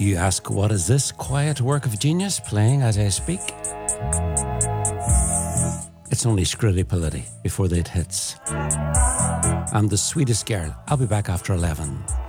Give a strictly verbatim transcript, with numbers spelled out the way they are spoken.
You ask, what is this quiet work of genius playing as I speak? It's only Scritti Politti before they'd hits. I'm the sweetest girl. I'll be back after eleven.